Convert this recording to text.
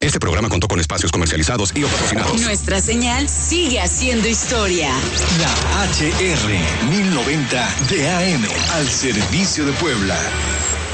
Este programa contó con espacios comercializados y patrocinados. Nuestra señal sigue haciendo historia. La HR 1090 de AM al servicio de Puebla.